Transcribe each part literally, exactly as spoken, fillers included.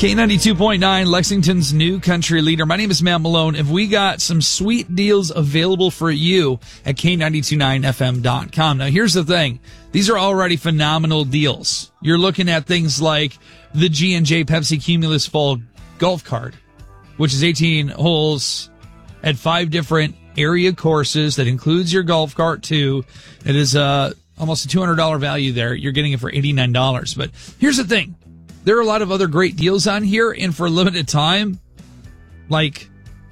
K ninety-two point nine, Lexington's new country leader. My name is Matt Malone, and we got some sweet deals available for you at K nine two nine F M dot com. Now, here's the thing. These are already phenomenal deals. You're looking at things like the G and J Pepsi Cumulus Fall Golf Cart, which is eighteen holes at five different area courses that includes your golf cart, too. It is uh, almost a two hundred dollars value there. You're getting it for eighty-nine dollars. But here's the thing. There are a lot of other great deals on here, and for a limited time, like,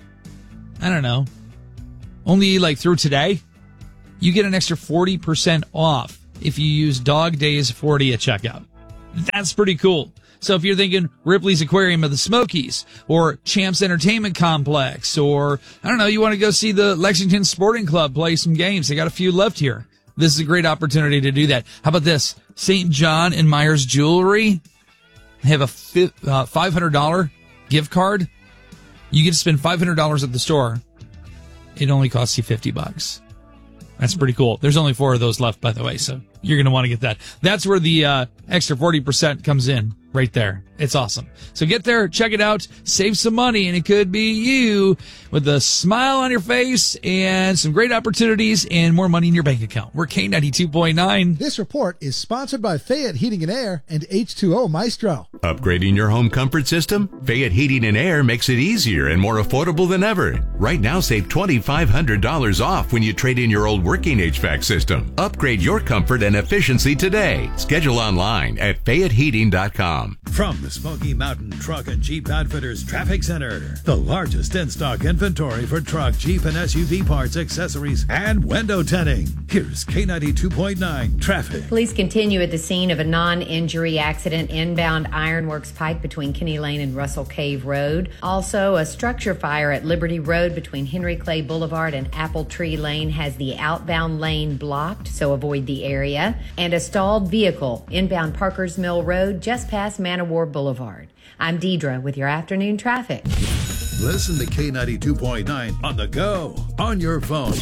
I don't know, only like through today, you get an extra forty percent off if you use Dog Days forty at checkout. That's pretty cool. So if you're thinking Ripley's Aquarium of the Smokies, or Champs Entertainment Complex, or, I don't know, you want to go see the Lexington Sporting Club play some games, they got a few left here. This is a great opportunity to do that. How about this? Saint John and Myers Jewelry have a uh, five hundred dollars gift card. You get to spend five hundred dollars at the store. It only costs you fifty bucks. That's pretty cool. There's only four of those left, by the way, so you're going to want to get that. That's where the uh, extra forty percent comes in, right there. It's awesome. So get there, check it out, save some money, and it could be you with a smile on your face and some great opportunities and more money in your bank account. We're K ninety-two point nine. This report is sponsored by Fayette Heating and Air and H two O Maestro. Upgrading your home comfort system? Fayette Heating and Air makes it easier and more affordable than ever. Right now, save twenty-five hundred dollars off when you trade in your old working H V A C system. Upgrade your comfort and efficiency today. Schedule online at Fayette Heating dot com. From the Smoky Mountain Truck and Jeep Outfitters Traffic Center, the largest in-stock inventory for truck, Jeep, and S U V parts, accessories, and window tinting. Here's K ninety-two point nine Traffic. Police continue at the scene of a non-injury accident inbound Ironworks Pike between Kenny Lane and Russell Cave Road. Also, a structure fire at Liberty Road between Henry Clay Boulevard and Apple Tree Lane has the outbound lane blocked, so avoid the area. And a stalled vehicle inbound Parkers Mill Road just past Manowar Boulevard. I'm Deidre with your afternoon traffic. Listen to K ninety-two point nine on the go, on your phone.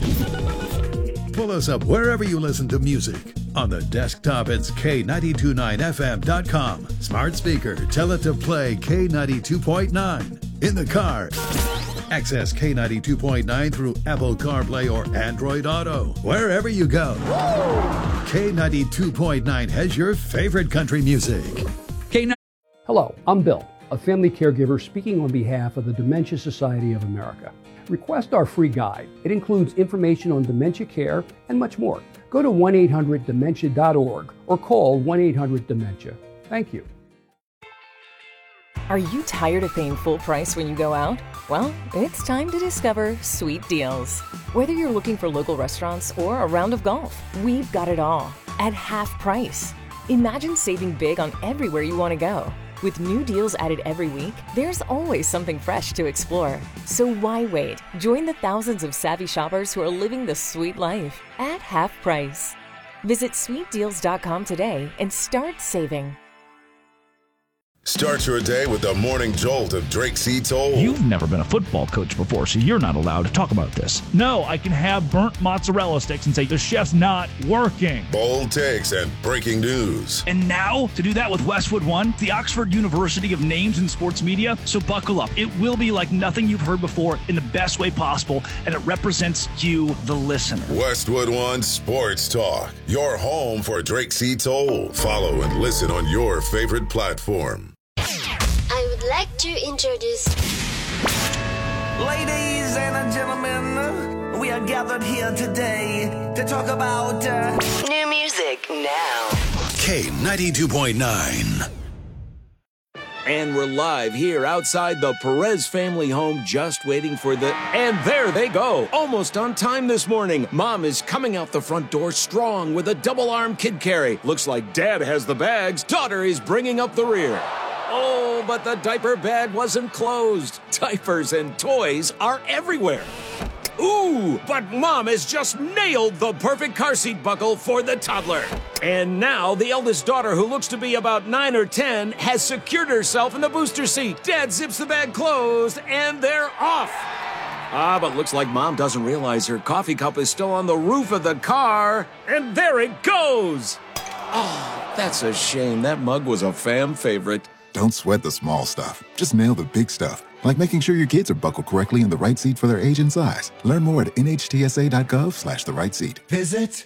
Pull us up wherever you listen to music. On the desktop, it's K nine two nine F M dot com. Smart speaker, tell it to play K ninety-two point nine. In the car, access K ninety-two point nine through Apple CarPlay or Android Auto. Wherever you go, K ninety-two point nine has your favorite country music. K nine. Hello, I'm Bill, a family caregiver speaking on behalf of the Dementia Society of America. Request our free guide. It includes information on dementia care and much more. Go to one eight hundred dementia dot org or call one eight hundred dementia. Thank you. Are you tired of paying full price when you go out? Well, it's time to discover Sweet Deals. Whether you're looking for local restaurants or a round of golf, we've got it all at half price. Imagine saving big on everywhere you want to go. With new deals added every week, there's always something fresh to explore. So why wait? Join the thousands of savvy shoppers who are living the sweet life at half price. Visit sweet deals dot com today and start saving. Start your day with the morning jolt of Drake C. Toll. You've never been a football coach before, so you're not allowed to talk about this. No, I can have burnt mozzarella sticks and say the chef's not working. Bold takes and breaking news. And now, to do that with Westwood One, the Oxford University of Names in Sports Media. So buckle up. It will be like nothing you've heard before in the best way possible, and it represents you, the listener. Westwood One Sports Talk, your home for Drake C. Toll. Follow and listen on your favorite platform. I would like to introduce... Ladies and gentlemen, we are gathered here today to talk about uh, new music now. K ninety-two point nine. And we're live here outside the Perez family home, just waiting for the... And there they go, almost on time this morning. Mom is coming out the front door strong with a double-arm kid carry. Looks like Dad has the bags. Daughter is bringing up the rear. Oh, but the diaper bag wasn't closed. Diapers and toys are everywhere. Ooh, but Mom has just nailed the perfect car seat buckle for the toddler. And now the eldest daughter, who looks to be about nine or ten, has secured herself in the booster seat. Dad zips the bag closed, and they're off. Ah, but looks like Mom doesn't realize her coffee cup is still on the roof of the car. And there it goes. Oh, that's a shame. That mug was a fam favorite. Don't sweat the small stuff. Just nail the big stuff, like making sure your kids are buckled correctly in the right seat for their age and size. Learn more at nhtsa.gov slash the right seat. Visit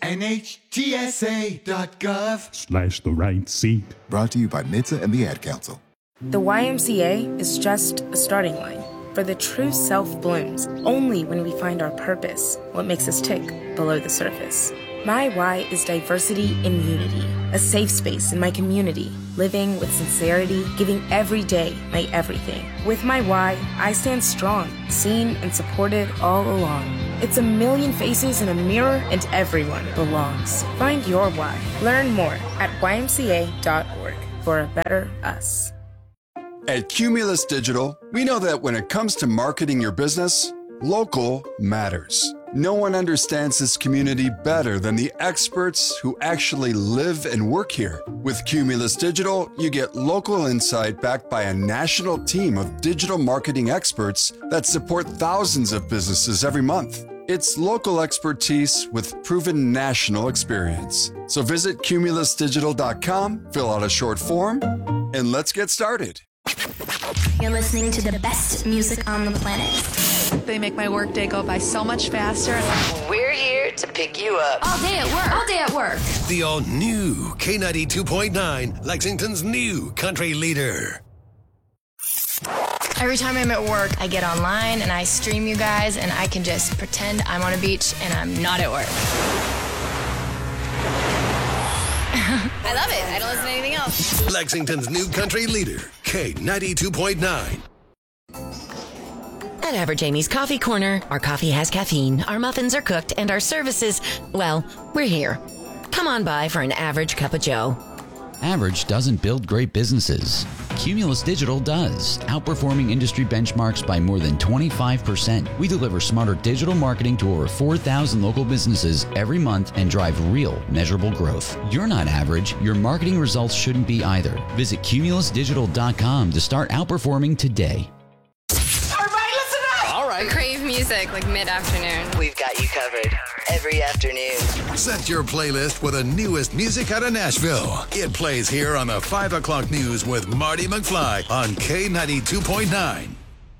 nhtsa.gov slash the right seat. Brought to you by N H T S A and the Ad Council. The Y M C A is just a starting line. For the true self blooms only when we find our purpose, what makes us tick below the surface. My Y is diversity in unity, a safe space in my community, living with sincerity, giving every day my everything. With my Y, I stand strong, seen and supported all along. It's a million faces in a mirror and everyone belongs. Find your Y. Learn more at y m c a dot org for a better us. At Cumulus Digital, we know that when it comes to marketing your business, local matters. No one understands this community better than the experts who actually live and work here. With Cumulus Digital, you get local insight backed by a national team of digital marketing experts that support thousands of businesses every month. It's local expertise with proven national experience. So visit cumulus digital dot com, fill out a short form, and let's get started. You're listening to the best music on the planet. They make my workday go by so much faster. We're here to pick you up. All day at work. All day at work. The all-new K ninety-two point nine, Lexington's new country leader. Every time I'm at work, I get online and I stream you guys, and I can just pretend I'm on a beach and I'm not at work. I love it. I don't listen to anything else. Lexington's new country leader, K ninety-two point nine. At Average Amy's Coffee Corner, our coffee has caffeine, our muffins are cooked, and our services, well, we're here. Come on by for an average cup of joe. Average doesn't build great businesses. Cumulus Digital does, outperforming industry benchmarks by more than twenty-five percent. We deliver smarter digital marketing to over four thousand local businesses every month and drive real, measurable growth. You're not average. Your marketing results shouldn't be either. Visit cumulus digital dot com to start outperforming today. Crave music like mid-afternoon. We've got you covered every afternoon. Set your playlist with the newest music out of Nashville. It plays here on the five o'clock news with Marty McFly on K ninety-two point nine.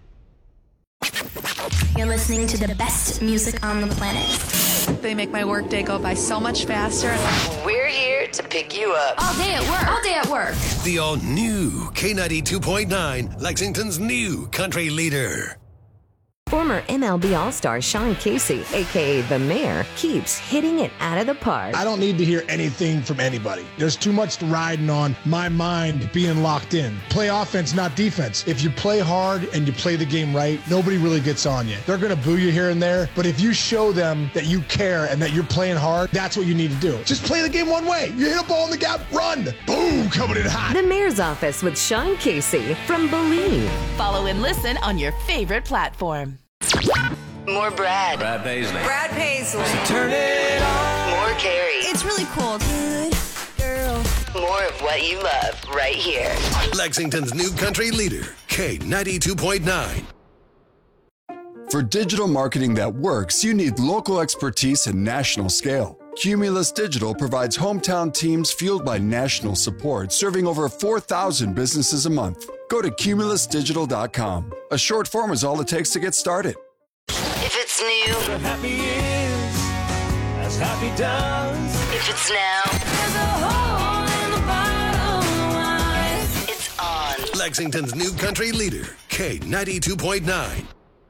You're listening to the best music on the planet. They make my workday go by so much faster. We're here to pick you up. All day at work. All day at work. The all-new K ninety-two point nine, Lexington's new country leader. Former M L B All-Star Sean Casey, a k a. The Mayor, keeps hitting it out of the park. I don't need to hear anything from anybody. There's too much riding on my mind being locked in. Play offense, not defense. If you play hard and you play the game right, nobody really gets on you. They're going to boo you here and there, but if you show them that you care and that you're playing hard, that's what you need to do. Just play the game one way. You hit a ball in the gap, run. Boom, coming in hot. The Mayor's Office with Sean Casey from Believe. Follow and listen on your favorite platform. More Brad. Brad Paisley. Brad Paisley. So turn it on. More Carrie. It's really cool. Good girl. More of what you love right here. Lexington's new country leader, K ninety-two point nine. For digital marketing that works, you need local expertise and national scale. Cumulus Digital provides hometown teams fueled by national support, serving over four thousand businesses a month. Go to cumulus digital dot com. A short form is all it takes to get started. If it's new, What happy is, as happy does. if it's now, There's a hole in the bottom line. it's on. Lexington's new country leader, K ninety-two point nine.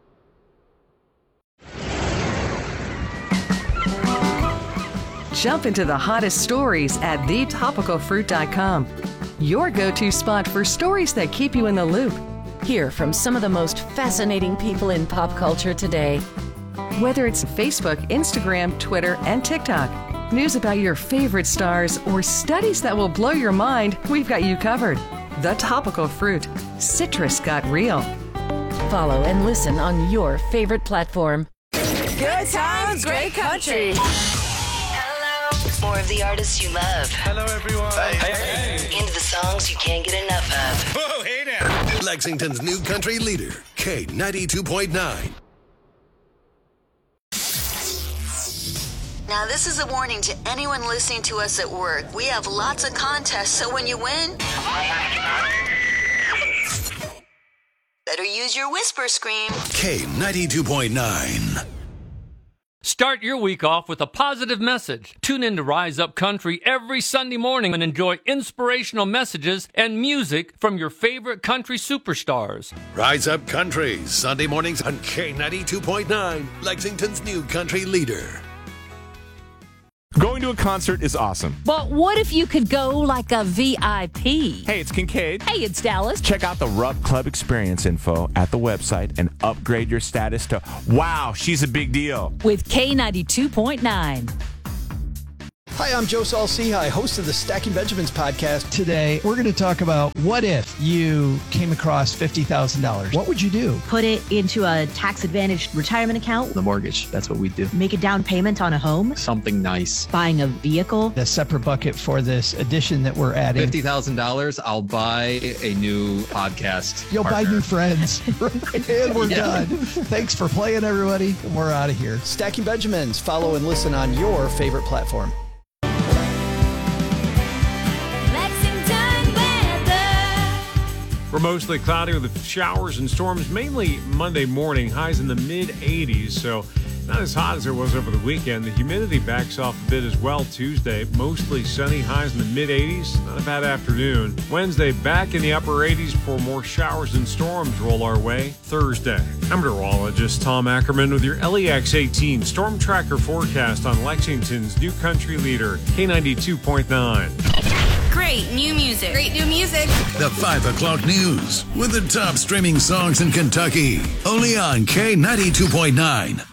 Jump into the hottest stories at the topical fruit dot com. Your go-to spot for stories that keep you in the loop. Hear from some of the most fascinating people in pop culture today. Whether it's Facebook, Instagram, Twitter, and TikTok, news about your favorite stars, or studies that will blow your mind, we've got you covered. The Topical Fruit. Citrus got real. Follow and listen on your favorite platform. Good times, great country. More of the artists you love. Hello, everyone. Hey, hey. Into the songs you can't get enough of. Whoa, hey now. Lexington's new country leader, K ninety-two point nine. Now, this is a warning to anyone listening to us at work. We have lots of contests, so when you win, Here's your whisper scream. K ninety-two point nine. Start your week off with a positive message. Tune in to Rise Up Country every Sunday morning and enjoy inspirational messages and music from your favorite country superstars. Rise Up Country, Sunday mornings on K ninety-two point nine, Lexington's new country leader. Going to a concert is awesome. But what if you could go like a V I P? Hey, it's Kincaid. Hey, it's Dallas. Check out the Rub Club experience info at the website and upgrade your status to, wow, she's a big deal. With K ninety-two point nine. Hi, I'm Joe Saul-Sehy, host of the Stacking Benjamins podcast. Today, we're going to talk about what if you came across fifty thousand dollars. What would you do? Put it into a tax-advantaged retirement account. The mortgage, that's what we do. Make a down payment on a home. Something nice. Buying a vehicle. A separate bucket for this addition that we're adding. fifty thousand dollars, I'll buy a new podcast You'll partner. buy new friends. And we're Yeah. done. Thanks for playing, everybody. We're out of here. Stacking Benjamins. Follow and listen on your favorite platform. We're mostly cloudy with showers and storms, mainly Monday morning, highs in the mid eighties, so not as hot as it was over the weekend. The humidity backs off a bit as well Tuesday, mostly sunny, highs in the mid eighties, not a bad afternoon. Wednesday, back in the upper eighties before more showers and storms roll our way Thursday. I'm meteorologist Tom Ackerman with your L E X eighteen Storm Tracker forecast on Lexington's new country leader, K ninety-two point nine. Great new music. Great new music. The five o'clock news with the top streaming songs in Kentucky. Only on K ninety-two point nine.